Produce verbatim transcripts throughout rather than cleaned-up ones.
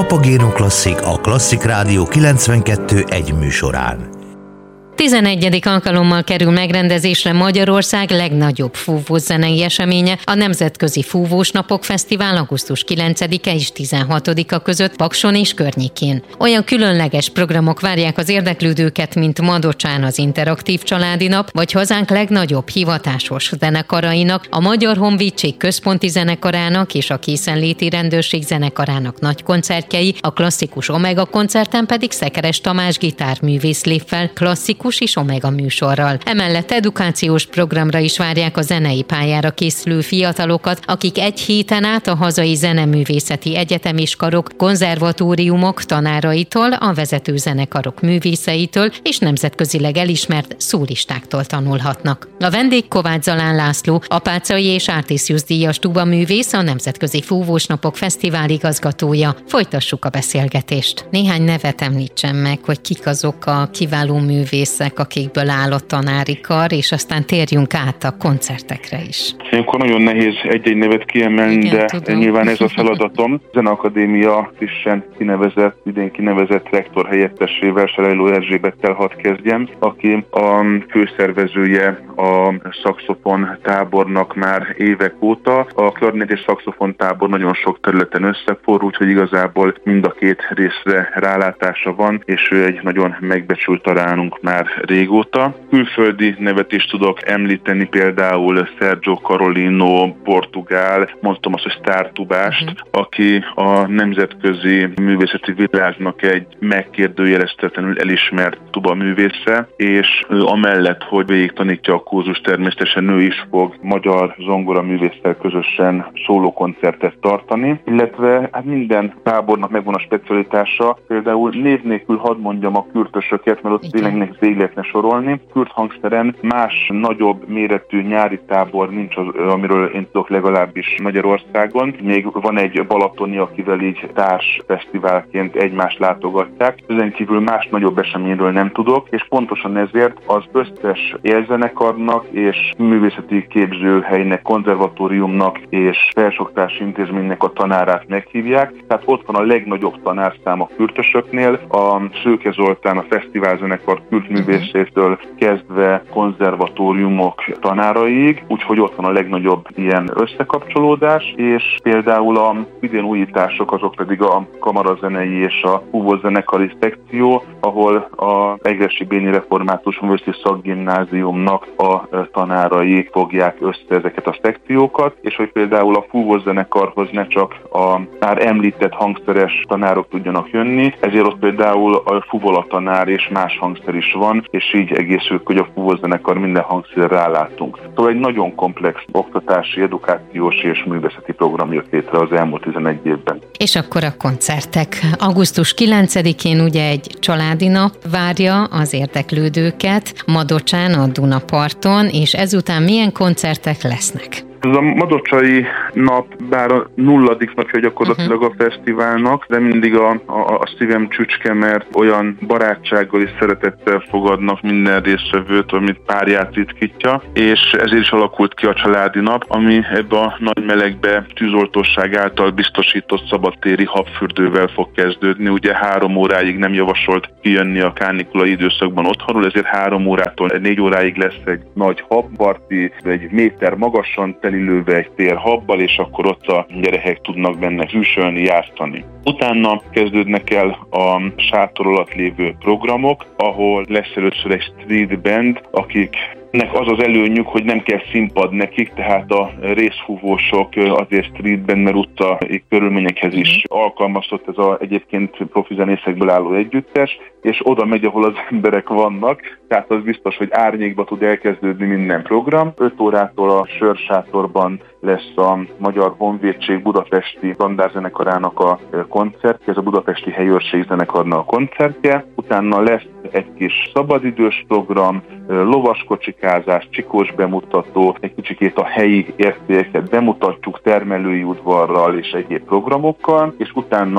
Papagéno Klasszik, a Klasszik Rádió kilencvenkettő egy műsorán. tizenegyedik alkalommal kerül megrendezésre Magyarország legnagyobb fúvós zenei eseménye, a Nemzetközi Fúvós Napok Fesztivál augusztus kilencedike és tizenhatodika között Pakson és környékén. Olyan különleges programok várják az érdeklődőket, mint Madocsán az interaktív családi nap, vagy hazánk legnagyobb hivatásos zenekarainak, a Magyar Honvédség Központi Zenekarának és a Készenléti Rendőrség Zenekarának nagy koncertjei, a klasszikus Omega koncerten pedig Szekeres Tamás gitárművész lép fel klasszikus és Omega műsorral. Emellett edukációs programra is várják a zenei pályára készülő fiatalokat, akik egy héten át a hazai zeneművészeti egyetemiskarok, konzervatóriumok tanáraitól, a vezető zenekarok művészeitől és nemzetközileg elismert szólistáktól tanulhatnak. A vendég Kovács Zalán László, Apáczai és Artisius díjas tubaművész, a Nemzetközi Fúvós Napok Fesztivál igazgatója. Folytassuk a beszélgetést. Néhány nevet említsen meg, hogy kik azok a kiváló művészek, akikből áll a tanári kar, és aztán térjünk át a koncertekre is. Ilyenkor nagyon nehéz egy-egy nevet kiemelni, igen, de tudom. Nyilván ez a feladatom. Zeneakadémia frissen kinevezett, idén kinevezett rektor helyettesével, Selejló Erzsébettel hadd kezdjem, aki a főszervezője a szaxofon tábornak már évek óta. A klarinett és szaxofon tábor nagyon sok területen összeforr, úgyhogy igazából mind a két részre rálátása van, és ő egy nagyon megbecsült találunk már régóta. Külföldi nevet is tudok említeni, például Sergio Carolino, portugál, mondtam azt, hogy sztártubást, uh-huh. aki a nemzetközi művészeti világnak egy megkérdőjelezhetetlenül elismert tuba művésze, és amellett, hogy végig tanítja a kurzus, természetesen ő is fog magyar zongora művésszel közösen szólókoncertet tartani, illetve hát minden tábornak megvan a specialitása, például név nélkül hadd mondjam a kürtösöket, mert ott tényleg végig lehetne sorolni. Kürt hangszeren más nagyobb méretű nyári tábor nincs, az, amiről én tudok legalábbis Magyarországon. Még van egy balatoni, akivel így társ fesztiválként egymást látogatják. Ezen kívül más nagyobb eseményről nem tudok, és pontosan ezért az összes élzenekarnak és művészeti képzőhelynek, konzervatóriumnak és felsőoktatási intézménynek a tanárát meghívják. Tehát ott van a legnagyobb tanárszám a kürtösöknél, a Szőke Zoltán, a fesztiválzenekar kültművészétől kezdve konzervatóriumok tanáraig, úgyhogy ott van a legnagyobb ilyen összekapcsolódás, és például a idén újítások azok pedig a kamarazenei és a fúvós zenekari szekció, ahol a Egressy Béni Református Művészi Szakgimnáziumnak a tanárai fogják össze ezeket a szekciókat, és hogy például a fúvós zenekarhoz ne csak a már említett hangszeres tanárok tudjanak jönni, ezért ott például a fuvola tanár és más hangszer is van, és így egészül, hogy a fúvós zenekar minden hangszerre rálátunk. Szóval egy nagyon komplex oktatási, edukációs és művészeti program jött létre az elmúlt tizenegy évben. És akkor a koncertek. augusztus kilencedikén ugye egy családi nap várja az érdeklődőket Madocsán, a Dunaparton, és ezután milyen koncertek lesznek? Ez a madocsai nap, bár a nulladik napja gyakorlatilag uh-huh. a fesztiválnak, de mindig a, a, a szívem csücske, mert olyan barátsággal és szeretettel fogadnak minden résztvevőt, amit párját ritkítja, és ezért is alakult ki a családi nap, ami ebbe a nagy melegbe tűzoltóság által biztosított szabadtéri habfürdővel fog kezdődni. Ugye három óráig nem javasolt kijönni a kánikulai időszakban otthonról, ezért három órától négy óráig lesz egy nagy habparti, egy méter magasan telilőve egy tér habbal, és akkor ott a gyerekek tudnak benne hűsölni, játszani. Utána kezdődnek el a sátor alatt lévő programok, ahol lesz először egy street band, akiknek az az előnyük, hogy nem kell színpad nekik, tehát a részfúvósok azért street band, mert utta körülményekhez is alkalmazott ez az egyébként profi zenészekből álló együttes, és oda megy, ahol az emberek vannak, tehát az biztos, hogy árnyékba tud elkezdődni minden program. öt órától a Sörsátorban lesz a Magyar Honvédség budapesti dandárzenekarának a koncertje, ez a budapesti helyőrség zenekarnak a koncertje. Utána lesz egy kis szabadidős program, lovaskocsikázás, csikós bemutató, egy kicsikét a helyi értéket bemutatjuk termelői udvarral és egyéb programokkal, és utána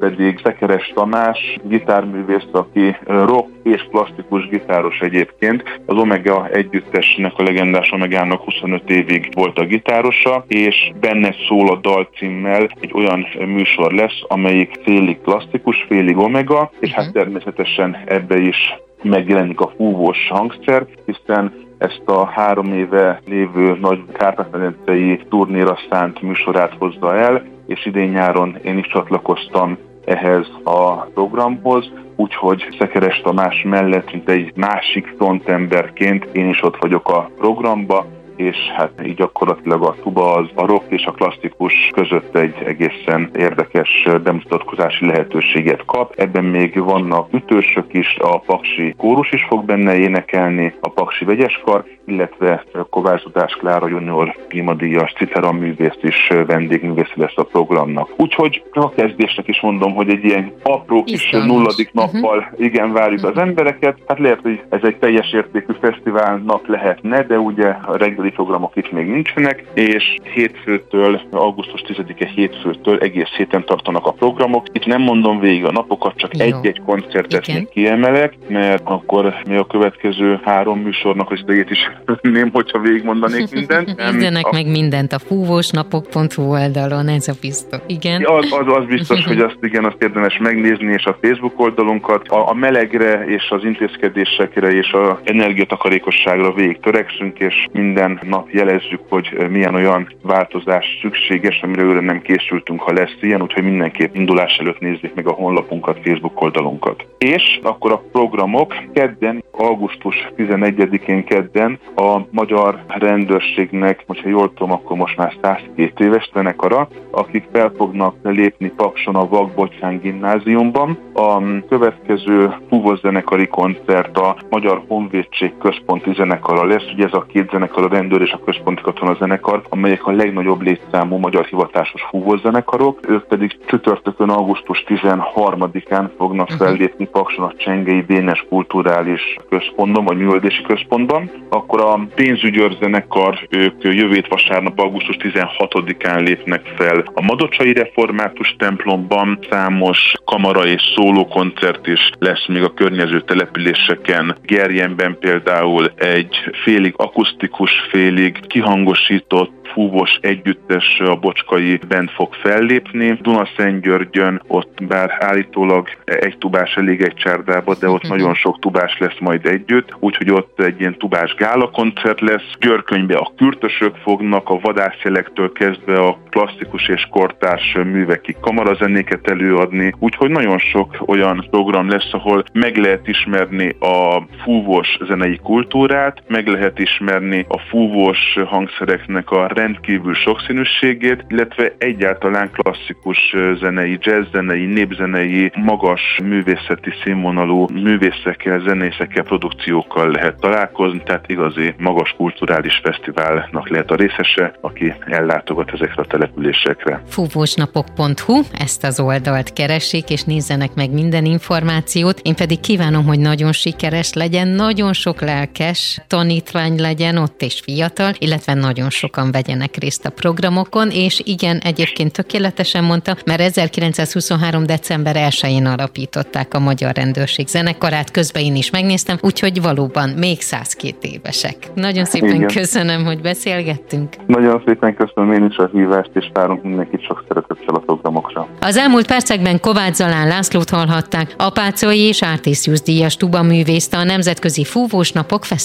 pedig Szekeres Tamás, gitárművész, aki rock és klasszikus gitáros egyébként. Az Omega együttesnek, a legendás Omegának huszonöt évig volt a gitárosa, és Benne szól a dal címmel egy olyan műsor lesz, amelyik félig klasszikus, félig Omega, és hát természetesen ebbe is megjelenik a fúvós hangszer, hiszen ezt a három éve lévő nagy kárpát-medencei turnéra szánt műsorát hozza el, és idén nyáron én is csatlakoztam ehhez a programhoz, úgyhogy Szekeres Tamás mellett, mint egy másik frontemberként én is ott vagyok a programba, és hát így gyakorlatilag a tuba az a rock és a klasszikus között egy egészen érdekes bemutatkozási lehetőséget kap. Ebben még vannak ütősök is, a Paksi kórus is fog benne énekelni, a Paksi vegyeskar, illetve Kovács Zudás Klára junior primadíjas citeraművész is vendégművész lesz a programnak. Úgyhogy a kezdésnek is mondom, hogy egy ilyen apró kis Isztán nulladik nappal uh-huh. igen várjuk uh-huh. az embereket. Hát lehet, hogy ez egy teljes értékű fesztiválnak lehetne, de ugye a reggeli programok itt még nincsenek, és hétfőtől, augusztus tizedike hétfőtől egész héten tartanak a programok. Itt nem mondom végig a napokat, csak Jó. egy-egy koncertet még kiemelek, mert akkor mi a következő három műsornak az idejét is nem, hogyha végigmondanék mindent. Nézzenek a... meg mindent a fúvósnapok pont hu oldalon, ez a biztos. Igen. Az, az, az biztos, hogy azt igen, azt érdemes megnézni, és a Facebook oldalunkat. A, a melegre és az intézkedésekre és az energiatakarékosságra végig törekszünk, és minden nap jelezzük, hogy milyen olyan változás szükséges, amire őre nem készültünk, ha lesz ilyen, úgyhogy mindenképp indulás előtt nézzék meg a honlapunkat, Facebook oldalunkat. És akkor a programok kedden, augusztus tizenegyedikén kedden a magyar rendőrségnek, hogyha jól tudom, akkor most már százkét éves zenekara, akik fel fognak lépni Pakson a Vak-Bottyán gimnáziumban. A következő fúvós zenekari koncert a Magyar Honvédség központi zenekara lesz. Ugye ez a két zenekar, a rendőr és a központi katona zenekar, amelyek a legnagyobb létszámú magyar hivatásos fúvós zenekarok. Ők pedig csütörtökön, augusztus tizenharmadikán fognak fellépni Pakson a Csengei Dénes Kulturális Központban, vagy Művelődési Központban. Akkor a Pénzügyőr zenekar, ők jövő vasárnap, augusztus tizenhatodikán lépnek fel a Madocsai Református templomban. Számos kamara és szólókoncert is lesz még a környező településeken. Gerjenben például egy félig akusztikus, félig kihangosított fúvós együttes, a Bocskai band fog fellépni. Dunaszentgyörgyön, ott bár állítólag egy tubás elég egy csárdába, de ott nagyon sok tubás lesz majd együtt, úgyhogy ott egy ilyen tubás gála koncert lesz. Györkönybe a kürtösök fognak, a vadászjelektől kezdve a klasszikus és kortárs művekig kamarazenéket előadni, úgyhogy nagyon sok olyan program lesz, ahol meg lehet ismerni a fúvós zenei kultúrát, meg lehet ismerni a fúvós hangszereknek a rendkívül sokszínűségét, illetve egyáltalán klasszikus zenei, jazzzenei, népzenei, magas művészeti színvonalú művészekkel, zenészekkel, produkciókkal lehet találkozni, tehát igazi magas kulturális fesztiválnak lehet a részese, aki ellátogat ezekre a településekre. fúvósnapok pont hu, ezt az oldalt keressék, és nézzenek meg minden információt. Én pedig kívánom, hogy nagyon sikeres legyen, nagyon sok lelkes tanítvány legyen ott és fiatal, illetve nagyon sokan vegyenek részt a programokon, és igen, egyébként tökéletesen mondta, mert ezerkilencszázhuszonhárom. december elsején alapították a Magyar Rendőrség zenekarát, közben én is megnéztem, úgyhogy valóban még százkét évesek. Nagyon szépen igen. Köszönöm, hogy beszélgettünk. Nagyon szépen köszönöm én is a hívást, és várunk mindenkit sok szeretettel a programokra. Az elmúlt percekben Kovács Zalán Lászlót hallhatták, apácolyi és Artisius díjas tubaművészt, a Nemzetközi Fúvós Napok